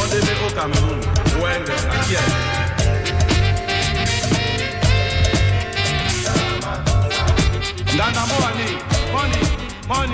Mandela au Cameroun. Ouais, qui est? Nana money.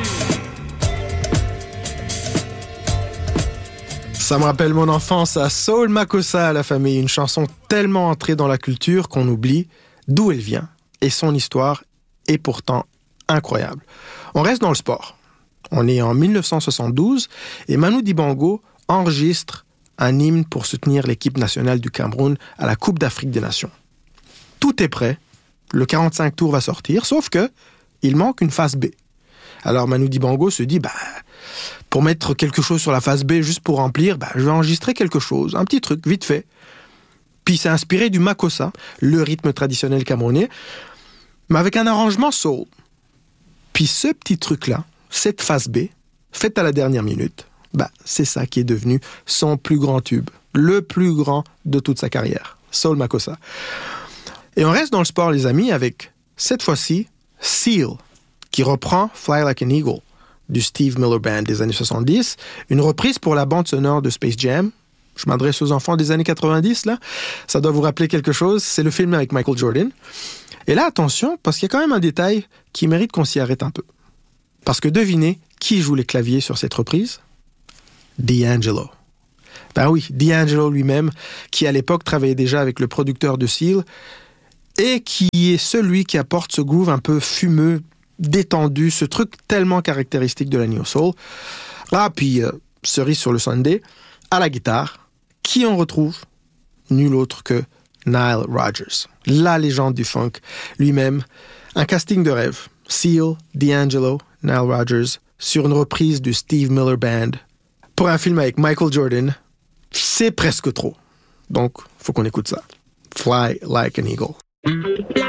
Ça me rappelle mon enfance à Soul Makossa, la famille, une chanson tellement entrée dans la culture qu'on oublie d'où elle vient et son histoire est pourtant incroyable. On reste dans le sport. On est en 1972 et Manu Dibango enregistre un hymne pour soutenir l'équipe nationale du Cameroun à la Coupe d'Afrique des Nations. Tout est prêt, le 45 tours va sortir, sauf que il manque une phase B. Alors Manu Dibango se dit, pour mettre quelque chose sur la phase B, juste pour remplir, je vais enregistrer quelque chose, un petit truc, vite fait. Puis il s'est inspiré du makossa, le rythme traditionnel camerounais, mais avec un arrangement soul. Puis ce petit truc-là, cette phase B, faite à la dernière minute, c'est ça qui est devenu son plus grand tube, le plus grand de toute sa carrière, Soul Makossa. Et on reste dans le sport, les amis, avec, cette fois-ci, Seal, qui reprend Fly Like an Eagle du Steve Miller Band des années 70, une reprise pour la bande sonore de Space Jam. Je m'adresse aux enfants des années 90, là. Ça doit vous rappeler quelque chose. C'est le film avec Michael Jordan. Et là, attention, parce qu'il y a quand même un détail qui mérite qu'on s'y arrête un peu. Parce que devinez qui joue les claviers sur cette reprise? D'Angelo. Oui, D'Angelo lui-même, qui à l'époque travaillait déjà avec le producteur de Seal, et qui est celui qui apporte ce groove un peu fumeux, détendu, ce truc tellement caractéristique de la Neo Soul. Puis, cerise sur le sundae, à la guitare, qui on retrouve? Nul autre que Nile Rodgers, la légende du funk lui-même. Un casting de rêve. Seal, D'Angelo, Nile Rodgers, sur une reprise du Steve Miller Band. Pour un film avec Michael Jordan, c'est presque trop. Donc, faut qu'on écoute ça. Fly Like an Eagle.